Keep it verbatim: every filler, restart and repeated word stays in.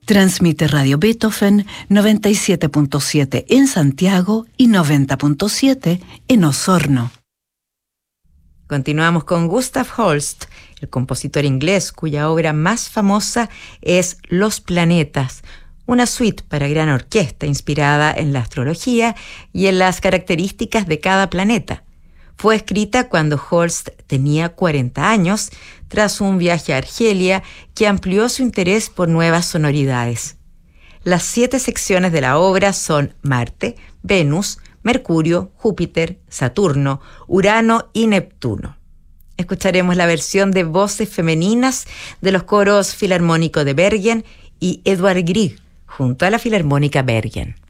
Transmite Radio Beethoven noventa y siete punto siete en Santiago y noventa punto siete en Osorno. Continuamos con Gustav Holst, el compositor inglés cuya obra más famosa es Los Planetas, una suite para gran orquesta inspirada en la astrología y en las características de cada planeta. Fue escrita cuando Holst tenía cuarenta años, tras un viaje a Argelia que amplió su interés por nuevas sonoridades. Las siete secciones de la obra son Marte, Venus, Mercurio, Júpiter, Saturno, Urano y Neptuno. Escucharemos la versión de voces femeninas de los coros Filarmónico de Bergen y Edvard Grieg, junto a la Filarmónica Bergen.